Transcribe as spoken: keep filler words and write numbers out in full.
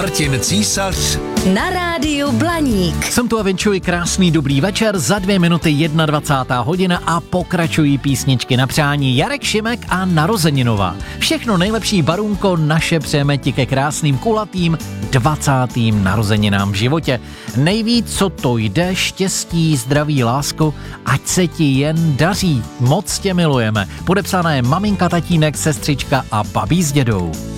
Martin Císař na rádiu Blaník. Jsem tu a vinčuji krásný dobrý večer, za dvě minuty dvacátá jedna hodina a pokračují písničky na přání. Jarek Šimek a Narozeninová. Všechno nejlepší, Barunko, naše přejeme ti ke krásným kulatým dvacátým narozeninám v životě. Nejvíc, co to jde, štěstí, zdraví, lásku, ať se ti jen daří. Moc tě milujeme. Podepsané maminka, tatínek, sestřička a babí s dědou.